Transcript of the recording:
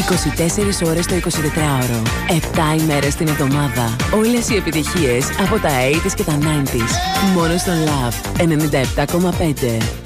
24 ώρες το 24ωρο. 7 ημέρες την εβδομάδα. Όλες οι επιτυχίες από τα 80s και τα 90s. Μόνο στο Love 97,5.